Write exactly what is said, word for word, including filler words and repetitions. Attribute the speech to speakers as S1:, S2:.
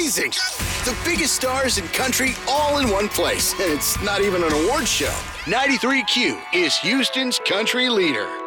S1: amazing. The biggest stars in country all in one place. And it's not even an award show. ninety-three Q is Houston's country leader.